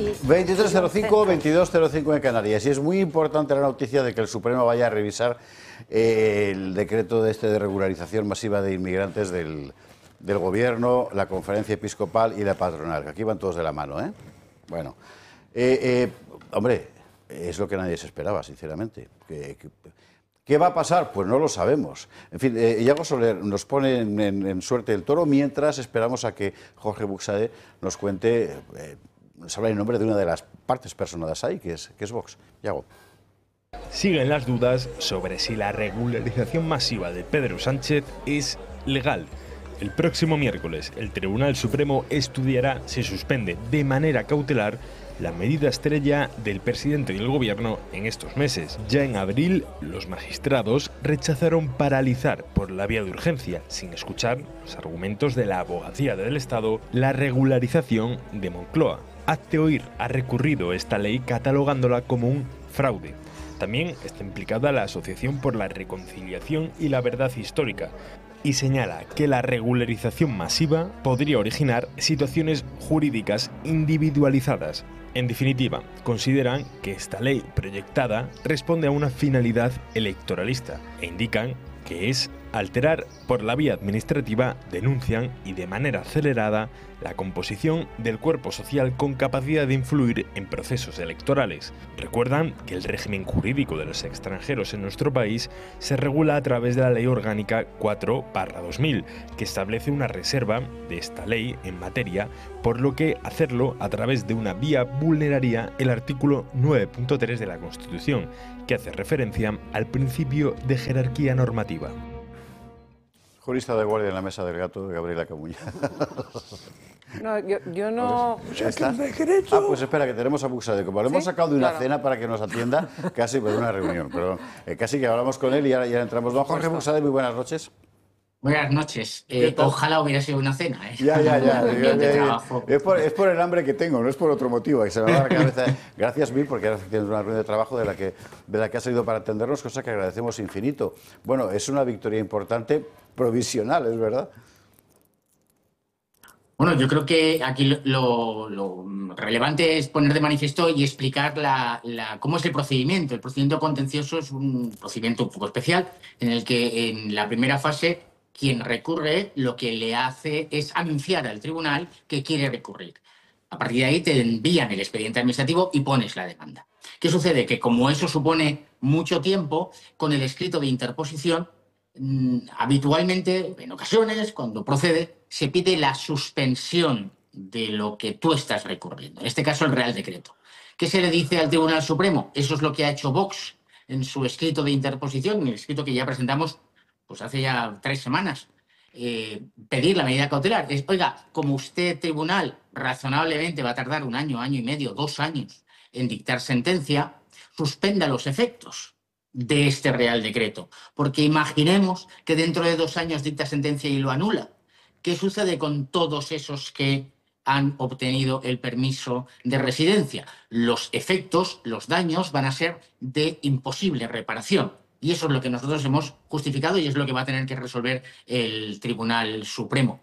23:05, 22:05 en Canarias. Y es muy importante la noticia de que el Supremo vaya a revisar el decreto de regularización masiva de inmigrantes del Gobierno, la Conferencia Episcopal y la patronal. Aquí van todos de la mano, ¿eh? Bueno, hombre, es lo que nadie se esperaba, sinceramente. ¿Qué va a pasar? Pues no lo sabemos. En fin, Iago Soler nos pone en suerte el toro mientras esperamos a que Jorge Buxade nos cuente, nos habla en nombre de una de las partes personadas ahí, que es Vox. Iago. Siguen las dudas sobre si la regularización masiva de Pedro Sánchez es legal. El próximo miércoles, el Tribunal Supremo estudiará si suspende de manera cautelar la medida estrella del presidente y el gobierno en estos meses. Ya en abril, los magistrados rechazaron paralizar por la vía de urgencia, sin escuchar los argumentos de la Abogacía del Estado, la regularización de Moncloa. Hazte Oír ha recurrido esta ley catalogándola como un fraude. También está implicada la Asociación por la Reconciliación y la Verdad Histórica, y señala que la regularización masiva podría originar situaciones jurídicas individualizadas. En definitiva, consideran que esta ley proyectada responde a una finalidad electoralista e indican que es alterar por la vía administrativa, denuncian y de manera acelerada la composición del cuerpo social con capacidad de influir en procesos electorales. Recuerdan que el régimen jurídico de los extranjeros en nuestro país se regula a través de la Ley Orgánica 4/2000, que establece una reserva de esta ley en materia, por lo que hacerlo a través de una vía vulneraría el artículo 9.3 de la Constitución, que hace referencia al principio de jerarquía normativa. Jurista de guardia en la mesa del gato, Gabriela Camuña. No, yo no... ¿Está? Pues espera, que tenemos a Buxade. Como lo hemos sacado de una cena para que nos atienda, casi por una reunión, pero casi que hablamos con él y ahora ya entramos. Don Jorge Buxade, muy buenas noches. Buenas noches. Ojalá hubiera sido una cena. Ya. Es por el hambre que tengo, no es por otro motivo. Que se me va la cabeza. Gracias mil, porque ahora tienes una reunión de trabajo de la que ha salido para atendernos, cosa que agradecemos infinito. Bueno, es una victoria importante, provisional, ¿es verdad? Bueno, yo creo que aquí lo relevante es poner de manifiesto y explicar cómo es el procedimiento. El procedimiento contencioso es un procedimiento un poco especial, en el que en la primera fase quien recurre lo que le hace es anunciar al tribunal que quiere recurrir. A partir de ahí te envían el expediente administrativo y pones la demanda. ¿Qué sucede? Que como eso supone mucho tiempo, con el escrito de interposición, habitualmente, en ocasiones, cuando procede, se pide la suspensión de lo que tú estás recurriendo. En este caso, el Real Decreto. ¿Qué se le dice al Tribunal Supremo? Eso es lo que ha hecho Vox en su escrito de interposición, en el escrito que ya presentamos pues hace ya 3 semanas. Pedir la medida cautelar es, oiga, como usted, tribunal, razonablemente va a tardar 1 año, año y medio, 2 años en dictar sentencia, suspenda los efectos de este Real Decreto. Porque imaginemos que dentro de 2 años dicta sentencia y lo anula. ¿Qué sucede con todos esos que han obtenido el permiso de residencia? Los efectos, los daños van a ser de imposible reparación. Y eso es lo que nosotros hemos justificado y es lo que va a tener que resolver el Tribunal Supremo.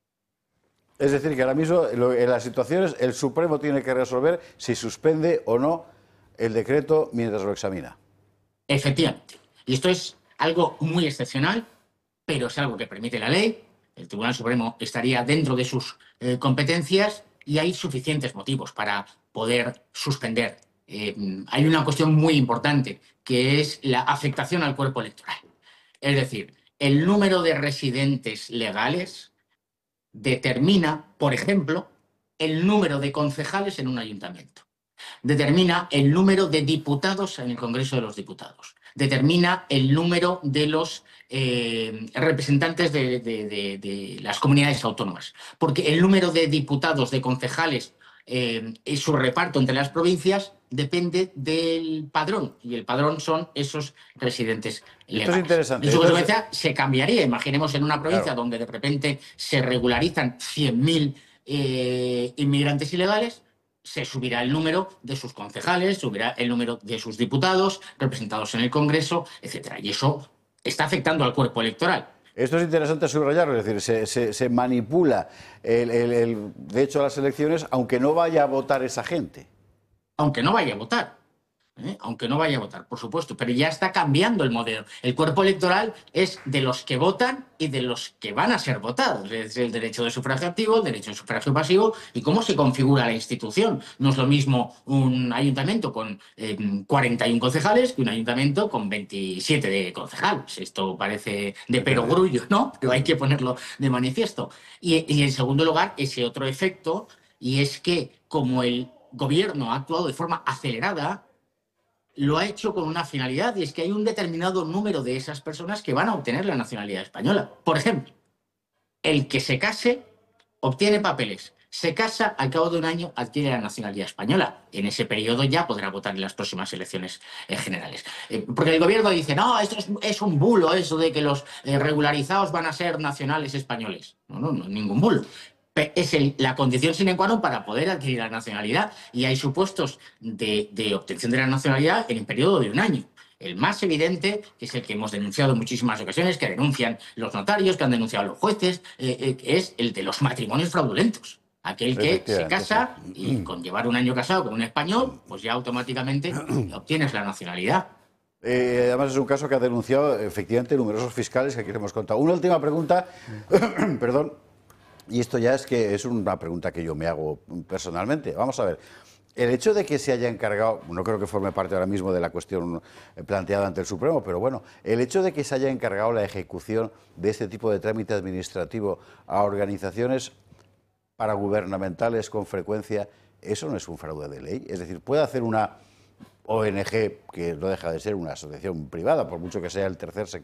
Es decir, que ahora mismo en las situaciones el Supremo tiene que resolver si suspende o no el decreto mientras lo examina. Efectivamente. Y esto es algo muy excepcional, pero es algo que permite la ley. El Tribunal Supremo estaría dentro de sus competencias y hay suficientes motivos para poder suspender. Hay una cuestión muy importante, que es la afectación al cuerpo electoral. Es decir, el número de residentes legales determina, por ejemplo, el número de concejales en un ayuntamiento. Determina el número de diputados en el Congreso de los Diputados. Determina el número de los representantes de las comunidades autónomas. Porque el número de diputados, de concejales y su reparto entre las provincias depende del padrón. Y el padrón son esos residentes legales. Esto es interesante. En su consecuencia, se cambiaría. Imaginemos en una provincia donde de repente se regularizan 100.000 inmigrantes ilegales, se subirá el número de sus concejales, subirá el número de sus diputados representados en el Congreso, etc. Y eso está afectando al cuerpo electoral. Esto es interesante subrayarlo, es decir, se manipula el derecho a las elecciones aunque no vaya a votar esa gente. Aunque no vaya a votar. Aunque no vaya a votar, por supuesto, pero ya está cambiando el modelo. El cuerpo electoral es de los que votan y de los que van a ser votados. Es el derecho de sufragio activo, el derecho de sufragio pasivo y cómo se configura la institución. No es lo mismo un ayuntamiento con 41 concejales que un ayuntamiento con 27 de concejales. Esto parece de perogrullo, ¿no? Pero hay que ponerlo de manifiesto. Y en segundo lugar, ese otro efecto, y es que como el gobierno ha actuado de forma acelerada, lo ha hecho con una finalidad, y es que hay un determinado número de esas personas que van a obtener la nacionalidad española. Por ejemplo, el que se case obtiene papeles, se casa, al cabo de un año adquiere la nacionalidad española. En ese periodo ya podrá votar en las próximas elecciones generales. Porque el gobierno dice, no, esto es un bulo, eso de que los regularizados van a ser nacionales españoles. No, ningún bulo. Es la condición sine qua non para poder adquirir la nacionalidad, y hay supuestos de obtención de la nacionalidad en el periodo de un año. El más evidente, que es el que hemos denunciado en muchísimas ocasiones, que denuncian los notarios, que han denunciado los jueces, es el de los matrimonios fraudulentos. Aquel que se casa y con llevar un año casado con un español, pues ya automáticamente obtienes la nacionalidad. Además es un caso que ha denunciado efectivamente numerosos fiscales que aquí les hemos contado. Una última pregunta, perdón. Y esto ya es una pregunta que yo me hago personalmente. Vamos a ver, el hecho de que se haya encargado, no creo que forme parte ahora mismo de la cuestión planteada ante el Supremo, pero bueno, el hecho de que se haya encargado la ejecución de este tipo de trámite administrativo a organizaciones paragubernamentales con frecuencia, ¿eso no es un fraude de ley? Es decir, puede hacer una ONG, que no deja de ser una asociación privada, por mucho que sea el tercer sector,